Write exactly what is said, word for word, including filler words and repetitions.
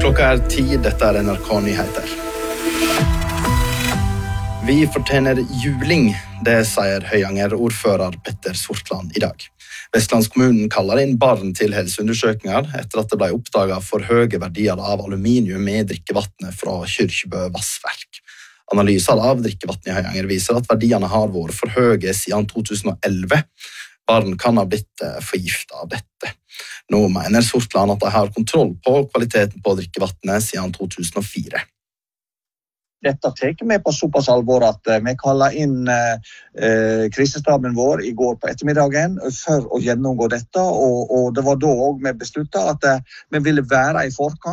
Klokka er ti, dette er N R K Nyheter. Vi fortjener juling, det sier Høyanger-ordfører Petter Sortland i dag. Vestlandskommunen kaller inn barn til helseundersøkninger etter at det ble oppdaget for høye verdier av aluminium i drikkevannet fra Kyrkjebø vassverk. Analyser av drikkevann i Høyanger viser at verdiene har vært for høye siden to tusen og elleve. Barn kan ha blitt forgiftet av dette. Nå mener Sortland at de har kontroll på kvaliteten på drikkevannet siden to tusen og fire. Dette tar vi på såpass alvor at vi kaller inn eh, krisestaben vår i går på ettermiddagen for å gjennomgå dette, og, og det var da også vi besluttet at eh, vi ville være i forkant.